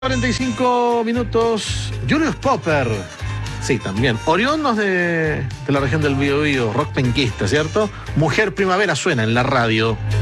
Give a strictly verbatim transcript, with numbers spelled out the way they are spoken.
cuarenta y cinco minutos. Julius Popper. Sí, también. Oriundos de, de la región del Biobío, rock penquista, ¿cierto? Mujer Primavera suena en la radio.